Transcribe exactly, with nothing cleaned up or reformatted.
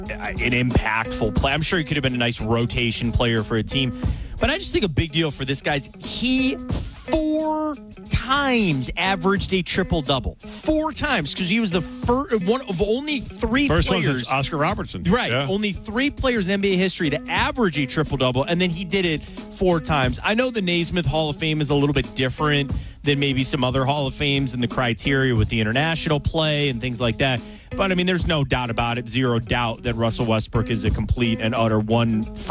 an impactful play. I'm sure he could have been a nice rotation player for a team. But I just think a big deal for this guy's he four times averaged a triple-double. Four times, because he was the first one of only three First players. one since Oscar Robertson. Right. Yeah. Only three players in N B A history to average a triple-double, and then he did it four times. I know the Naismith Hall of Fame is a little bit different than maybe some other Hall of Fames and the criteria with the international play and things like that. But, I mean, there's no doubt about it, zero doubt that Russell Westbrook is a complete and utter one